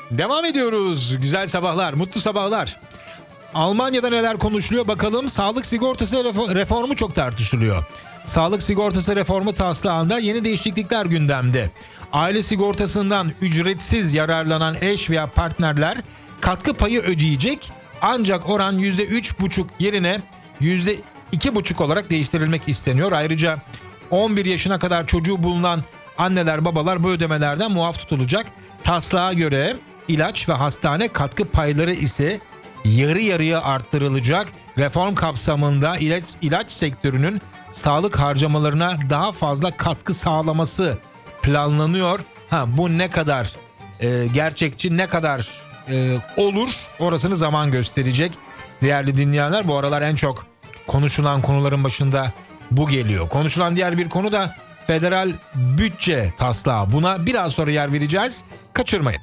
Devam ediyoruz. Güzel sabahlar, mutlu sabahlar. Almanya'da neler konuşuluyor bakalım. Sağlık sigortası reformu çok tartışılıyor. Sağlık sigortası reformu taslağında yeni değişiklikler gündemde. Aile sigortasından ücretsiz yararlanan eş veya partnerler katkı payı ödeyecek. Ancak oran %3,5 yerine %2,5 olarak değiştirilmek isteniyor. Ayrıca 11 yaşına kadar çocuğu bulunan anneler babalar bu ödemelerden muaf tutulacak. Taslağa göre ilaç ve hastane katkı payları ise yarı yarıya arttırılacak. Reform kapsamında ilaç sektörünün sağlık harcamalarına daha fazla katkı sağlaması planlanıyor. Bu ne kadar gerçekçi, ne kadar olur orasını zaman gösterecek. Değerli dinleyenler, bu aralar en çok konuşulan konuların başında bu geliyor. Konuşulan diğer bir konu da federal bütçe taslağı. Buna biraz sonra yer vereceğiz. Kaçırmayın.